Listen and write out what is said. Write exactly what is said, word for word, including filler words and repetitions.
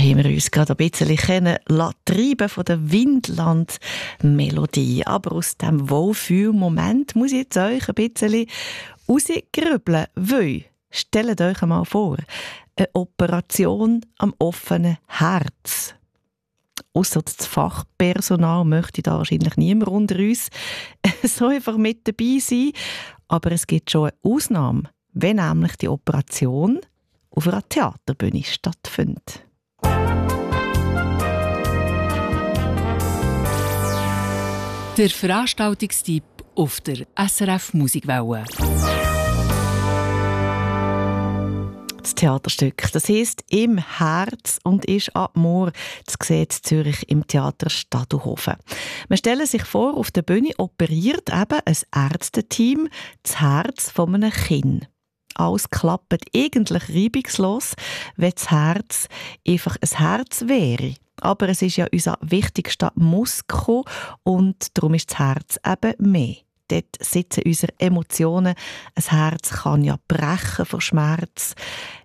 haben wir uns gerade ein bisschen kennen treiben von der Windland-Melodie. Aber aus diesem Wohlfühlmoment muss ich jetzt euch ein bisschen rausgrübeln, weil, stellt euch einmal vor, eine Operation am offenen Herz. Ausser das Fachpersonal möchte da wahrscheinlich niemand unter uns so einfach mit dabei sein. Aber es gibt schon eine Ausnahme, wenn nämlich die Operation auf einer Theaterbühne stattfindet. Der Veranstaltungstipp auf der S R F Musikwelle. Das Theaterstück, das heisst «Im Herz» und ist ab morgen zu sehen in Zürich im Theater Stadelhofen. Man stelle sich vor, auf der Bühne operiert eben ein Ärzteteam das Herz von einem Kind. Alles klappt eigentlich reibungslos, wenn das Herz einfach ein Herz wäre. Aber es ist ja unser wichtigster Muskel und darum ist das Herz eben mehr. Dort sitzen unsere Emotionen. Ein Herz kann ja brechen vor Schmerz.